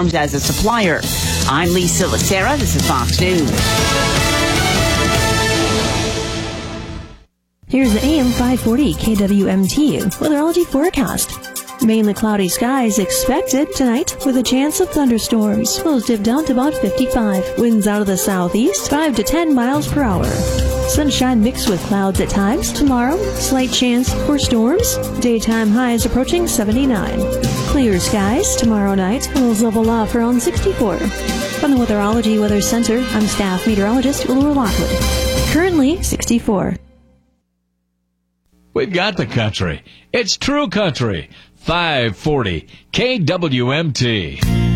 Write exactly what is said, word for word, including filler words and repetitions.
Storms as a supplier. I'm Lisa Lacera. This is Fox News. Here's the A M five forty K W M T weatherology forecast. Mainly cloudy skies expected tonight with a chance of thunderstorms. Lows dip down to about fifty-five. Winds out of the southeast, five to ten miles per hour. Sunshine mixed with clouds at times. Tomorrow, slight chance for storms. Daytime highs approaching seventy-nine. Clear skies tomorrow night. Lows level off around sixty-four. From the Weatherology Weather Center, I'm staff meteorologist Laura Lockwood. Currently sixty-four. We've got the country. It's true country. five forty K W M T.